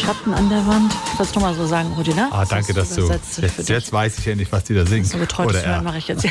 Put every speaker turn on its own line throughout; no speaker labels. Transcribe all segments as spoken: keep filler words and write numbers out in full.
Schatten an der Wand. Ich wollte es nochmal so sagen, Rudi, ne?
Ah, danke, dass du... Jetzt, jetzt weiß ich ja nicht, was die da singen.
So betreutes Hören mache ich jetzt.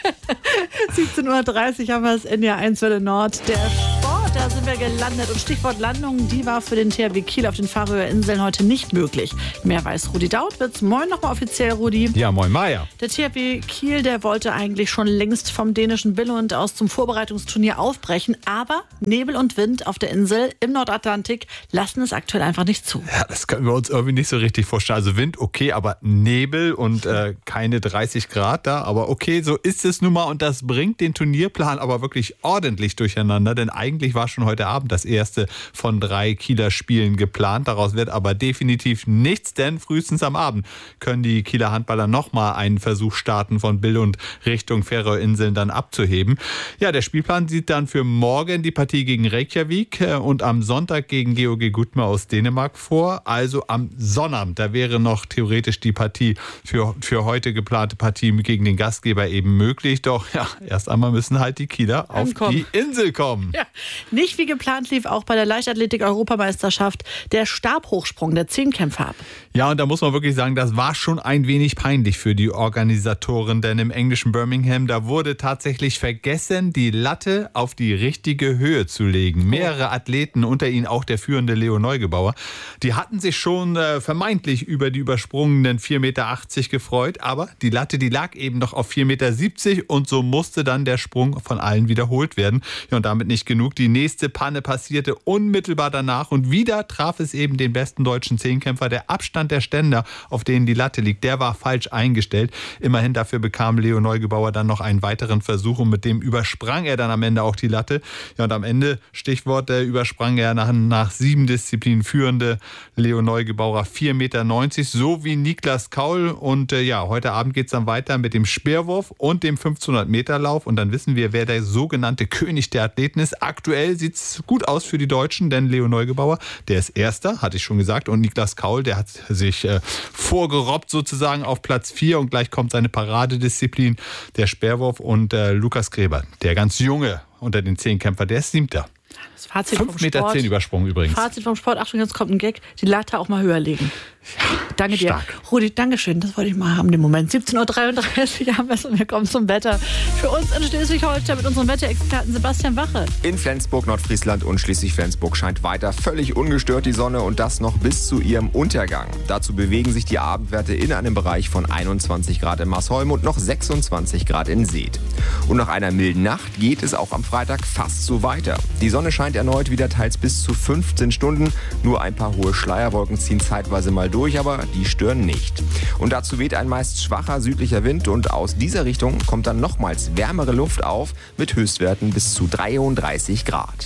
siebzehn Uhr dreißig haben wir es in der eins Welle Nord. Der Sport, da sind wir gelandet. Und Stichwort Landung, die war für den T H W Kiel auf den Färöer Inseln heute nicht möglich. Mehr weiß Rudi Dautwitz. Moin nochmal offiziell, Rudi.
Ja, moin Maja.
Der T H W Kiel, der wollte eigentlich schon längst vom dänischen Billund aus zum Vorbereitungsturnier aufbrechen. Aber Nebel und Wind auf der Insel im Nordatlantik lassen es aktuell einfach nicht zu.
Ja, das können wir uns irgendwie nicht so richtig vorstellen. Also Wind, okay, aber Nebel und äh, keine dreißig Grad da. Aber okay, so ist es nun mal. Und das bringt den Turnierplan aber wirklich ordentlich durcheinander. Denn eigentlich war schon heute Abend das erste von drei Kieler Spielen geplant. Daraus wird aber definitiv nichts, denn frühestens am Abend können die Kieler Handballer nochmal einen Versuch starten, von Billund Richtung Färöerinseln dann abzuheben. Ja, der Spielplan sieht dann für morgen die Partie gegen Reykjavik und am Sonntag gegen G O G Gudme aus Dänemark vor. Also am Sonnabend, da wäre noch theoretisch die Partie für, für heute geplante Partie gegen den Gastgeber eben möglich. Doch ja, erst einmal müssen halt die Kieler auf
Ankommen.
die Insel kommen.
Ja, nicht wie geplant lief auch bei der Leichtathletik-Europameisterschaft der Stabhochsprung der Zehnkämpfer ab.
Ja, und da muss man wirklich sagen, das war schon ein wenig peinlich für die Organisatoren, denn im englischen Birmingham, da wurde tatsächlich vergessen, die Latte auf die richtige Höhe zu legen. Mehrere Athleten, unter ihnen auch der führende Leo Neugebauer, die hatten sich schon äh, vermeintlich über die übersprungenen vier Meter achtzig gefreut, aber die Latte, die lag eben noch auf vier Meter siebzig und so musste dann der Sprung von allen wiederholt werden. Ja, und damit nicht genug. Die nächste Panne passierte unmittelbar danach und wieder traf es eben den besten deutschen Zehnkämpfer. Der Abstand der Ständer, auf denen die Latte liegt, der war falsch eingestellt. Immerhin dafür bekam Leo Neugebauer dann noch einen weiteren Versuch und mit dem übersprang er dann am Ende auch die Latte. Ja, und am Ende, Stichwort, der übersprang er nach, nach sieben Disziplinen führende Leo Neugebauer vier Meter neunzig, so wie Niklas Kaul. Und äh, ja, heute Abend geht es dann weiter mit dem Speerwurf und dem fünfzehnhundert Meter Lauf. Und dann wissen wir, wer der sogenannte König der Athleten ist. Aktuell sieht es gut aus für die Deutschen, denn Leo Neugebauer, der ist Erster, hatte ich schon gesagt. Und Niklas Kaul, der hat sich äh, vorgerobbt sozusagen auf Platz vier. Und gleich kommt seine Paradedisziplin, der Speerwurf. Und äh, Lukas Gräber, der ganz junge unter den Zehnkämpfer, der ist Siebter.
Das Fazit vom
fünf Meter
Sport.
zehn Übersprung übrigens.
Fazit vom Sport. Achtung, jetzt kommt ein Gag. Die Latte auch mal höher legen.
Ja,
danke dir.
Stark.
Rudi, danke schön. Das wollte ich mal haben, den Moment. siebzehn Uhr dreiunddreißig haben wir es und wir kommen zum Wetter. Für uns in Schleswig-Holstein mit unserem Wetterexperten Sebastian Wache.
In Flensburg, Nordfriesland und Schleswig-Flensburg scheint weiter völlig ungestört die Sonne und das noch bis zu ihrem Untergang. Dazu bewegen sich die Abendwerte in einem Bereich von einundzwanzig Grad in Marsholm und noch sechsundzwanzig Grad in Seet. Und nach einer milden Nacht geht es auch am Freitag fast so weiter. Die Sonne scheint erneut wieder teils bis zu fünfzehn Stunden. Nur ein paar hohe Schleierwolken ziehen zeitweise mal durch, aber die stören nicht. Und dazu weht ein meist schwacher südlicher Wind und aus dieser Richtung kommt dann nochmals wärmere Luft auf mit Höchstwerten bis zu dreiunddreißig Grad.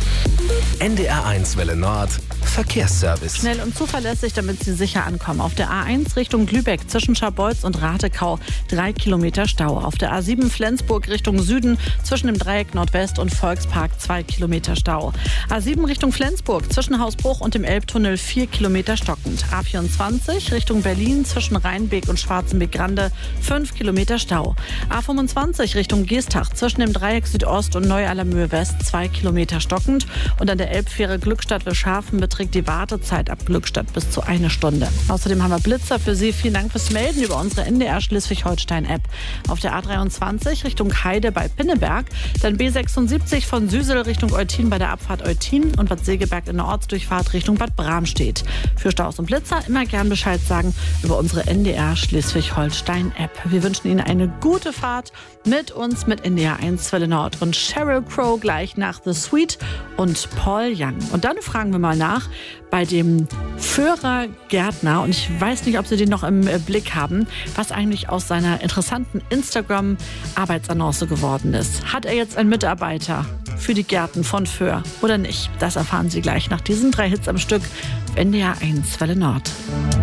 N D R eins Welle Nord Verkehrsservice.
Schnell und zuverlässig, damit Sie sicher ankommen. Auf der A eins Richtung Lübeck zwischen Scharbeutz und Ratekau drei Kilometer Stau. Auf der A sieben Flensburg Richtung Süden zwischen dem Dreieck Nordwest und Volkspark zwei Kilometer Stau. A sieben Richtung Flensburg zwischen Hausbruch und dem Elbtunnel vier Kilometer stockend. A vierundzwanzig Richtung Berlin zwischen Rheinbeek und Schwarzenbeek-Grande fünf Kilometer Stau. A fünfundzwanzig Richtung Geestach zwischen dem Dreieck Südost und Neu-Allermöhe West zwei Kilometer stockend. Und an der Elbfähre Glückstadt-Wilschafen beträgt die Wartezeit ab Glückstadt bis zu eine Stunde. Außerdem haben wir Blitzer für Sie. Vielen Dank fürs Melden über unsere N D R Schleswig-Holstein-App. Auf der A dreiundzwanzig Richtung Heide bei Pinneberg, dann B sechsundsiebzig von Süsel Richtung Eutin bei der Abfahrt Eutin und Bad Segeberg in der Ortsdurchfahrt Richtung Bad Bramstedt. Für Staus und Blitzer immer gern Bescheid sagen über unsere N D R Schleswig-Holstein-App. Wir wünschen Ihnen eine gute Fahrt mit uns, mit N D R eins Welle Nord und Sheryl Crow gleich nach The Sweet und Paul Young. Und dann fragen wir mal nach bei dem Föhrer Gärtner, und ich weiß nicht, ob Sie den noch im Blick haben, was eigentlich aus seiner interessanten Instagram-Arbeitsannonce geworden ist. Hat er jetzt einen Mitarbeiter für die Gärten von Föhr oder nicht? Das erfahren Sie gleich nach diesen drei Hits am Stück auf N D R eins Welle Nord.